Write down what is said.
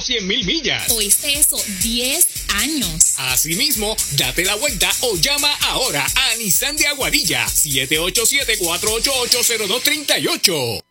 100,000 millas. ¿Oíste eso? 10 años. Asimismo, date la vuelta o llama ahora a Nissan de Aguadilla, 787-488-0238.